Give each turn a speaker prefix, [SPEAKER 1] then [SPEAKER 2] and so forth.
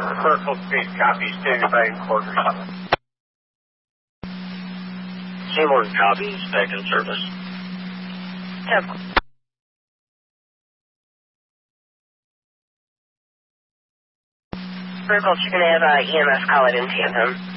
[SPEAKER 1] Purple Street, copy, standing by in quarters.
[SPEAKER 2] Seymour, copy, back in service.
[SPEAKER 3] Temp. Vertical, you're going to have EMS call it in tandem.